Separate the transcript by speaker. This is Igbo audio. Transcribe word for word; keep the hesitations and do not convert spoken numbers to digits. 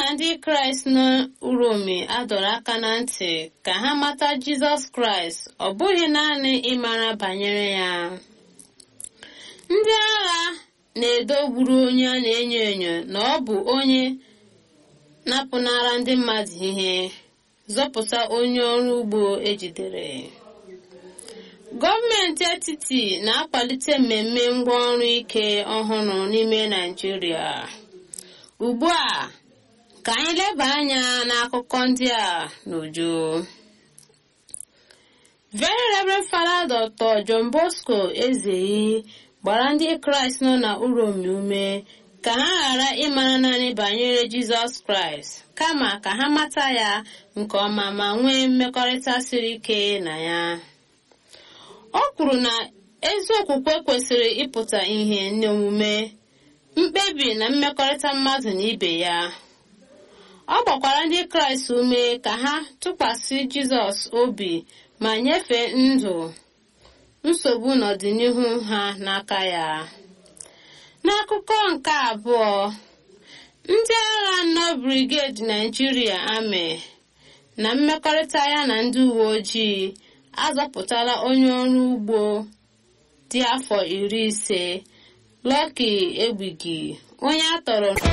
Speaker 1: ndị Kraịst n'Uromi adọrọ aka na ntị ka ha mata Jizọs Kraịst, ọ bụghị naanị ịmara banyere ya. Ndị agha na-edogburu onye a na-enyo enyo na ọ bụ onye napụnara ndị mmadụ ihe, zọpụta onye ọrụ ugbo ejidere. Gọọmenti etiti na-akwalite mmemme ngwaọrụ ike ọhụrụ n'ime Naịjirịa. Ugbu a, ka anyị leba anya n'akụkọ ndị a n'uju. Very Reverend Father Doctor John Bosco Ezeyi gbara ndị Kraịst nọ na Uromi ume ka ha ghara ịmara naanị banyere Jizọs Kraịst, kama ka ha mata ya nke ọma ma nwee mmekọrịta siri ike na ya. O kwuru na ezi okwukwe kwesịrị ịpụta ihe n'omume, mkpebi na mmekọrịta mmadụ na ibe ya. Ọ gbakwara ndị Kraịst ume ka ha tụkwasị Jizọs obi ma nyefee ndụ, nsogbu n'ọdịnihu ha n'aka ya. N'akụkọ nke abụọ, ndị agha nọ Brigade Nigeria Army na mmekọrịta ya na ndị uwe ojii azọpụtala onye ọrụ ugbo dị afọ iri ise, Lucky Egbigi, onye a tọrọ